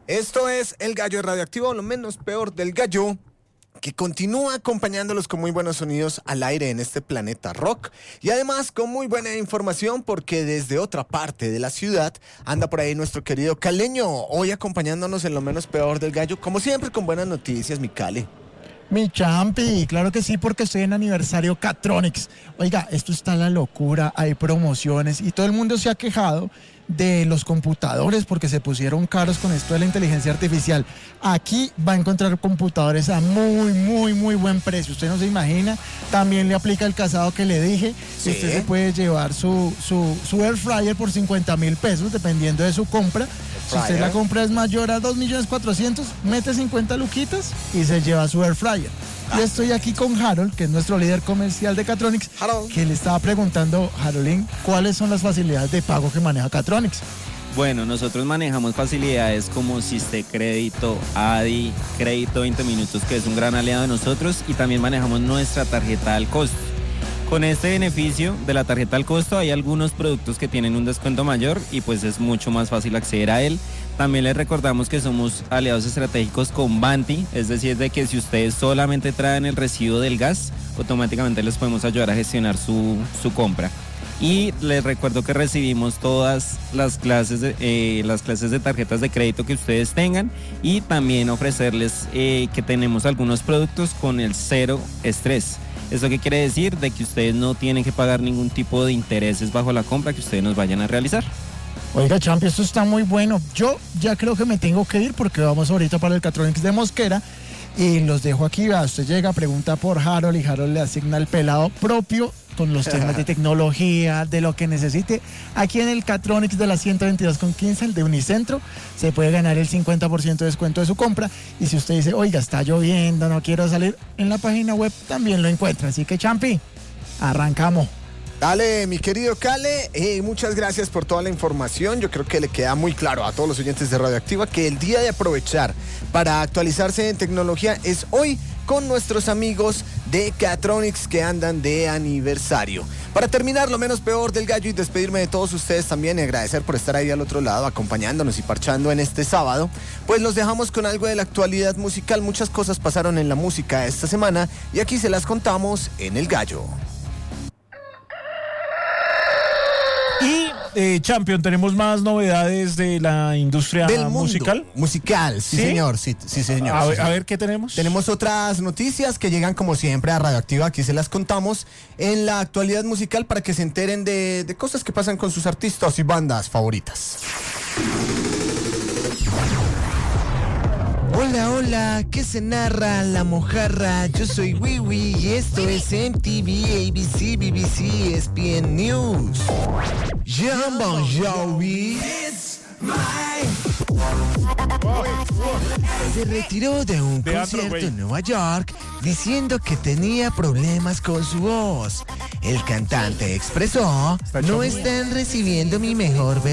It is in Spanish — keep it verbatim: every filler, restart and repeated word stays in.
Esto es El Gallo Radioactivo, lo menos peor del gallo, que continúa acompañándolos con muy buenos sonidos al aire en este planeta rock y además con muy buena información porque desde otra parte de la ciudad anda por ahí nuestro querido Caleño, hoy acompañándonos en lo menos peor del gallo, como siempre con buenas noticias, mi Cale. Mi champi, claro que sí, porque estoy en aniversario Catronics. Oiga, esto está la locura, hay promociones y todo el mundo se ha quejado de los computadores porque se pusieron caros con esto de la inteligencia artificial. Aquí va a encontrar computadores a muy, muy, muy buen precio. Usted no se imagina. También le aplica el casado que le dije. Sí. Usted se puede llevar su, su, su air fryer por cincuenta mil pesos, dependiendo de su compra. Si usted la compra es mayor a dos millones cuatrocientos, mete cincuenta luquitas y se lleva su air fryer. Yo estoy aquí con Harold, que es nuestro líder comercial de Catronics, Harold. Que le estaba preguntando, Haroldín, ¿cuáles son las facilidades de pago que maneja Catronics? Bueno, nosotros manejamos facilidades como Siste Crédito, Adi, Crédito veinte minutos, que es un gran aliado de nosotros, y también manejamos nuestra tarjeta al costo. Con este beneficio de la tarjeta al costo hay algunos productos que tienen un descuento mayor y pues es mucho más fácil acceder a él. También les recordamos que somos aliados estratégicos con Vanti, es decir, de que si ustedes solamente traen el recibo del gas, automáticamente les podemos ayudar a gestionar su, su compra. Y les recuerdo que recibimos todas las clases de, eh, las clases de tarjetas de crédito que ustedes tengan y también ofrecerles eh, que tenemos algunos productos con el cero estrés. ¿Eso qué quiere decir? De que ustedes no tienen que pagar ningún tipo de intereses bajo la compra que ustedes nos vayan a realizar. Oiga, Champi, esto está muy bueno. Yo ya creo que me tengo que ir porque vamos ahorita para el Catronics de Mosquera y los dejo aquí. Usted llega, pregunta por Harold y Harold le asigna el pelado propio con los temas de tecnología, de lo que necesite. Aquí en el Catronics de la ciento veintidós con quince, el de Unicentro, se puede ganar el cincuenta por ciento de descuento de su compra. Y si usted dice, oiga, está lloviendo, no quiero salir, en la página web también lo encuentra. Así que, Champi, arrancamos. Dale, mi querido Cale, eh, muchas gracias por toda la información. Yo creo que le queda muy claro a todos los oyentes de Radioactiva que el día de aprovechar para actualizarse en tecnología es hoy con nuestros amigos de Catronics que andan de aniversario. Para terminar, lo menos peor del gallo y despedirme de todos ustedes también y agradecer por estar ahí al otro lado acompañándonos y parchando en este sábado, pues los dejamos con algo de la actualidad musical. Muchas cosas pasaron en la música esta semana y aquí se las contamos en El Gallo. Y, eh, Champion, tenemos más novedades de la industria Del mundo musical. Musical, sí, ¿Sí? señor, sí, sí señor. A, sí, ver, señor. a ver, ¿qué tenemos? Tenemos otras noticias que llegan como siempre a Radioactiva, aquí se las contamos en la actualidad musical para que se enteren de, de cosas que pasan con sus artistas y bandas favoritas. Hola, hola, ¿qué se narra la mojarra? Yo soy Wiwi y esto es M T V, A B C, B B C, E S P N News. Jumbo Joey se retiró de un Teatro, concierto güey. en Nueva York diciendo que tenía problemas con su voz. El cantante expresó, Está no choco. están recibiendo mi mejor versión.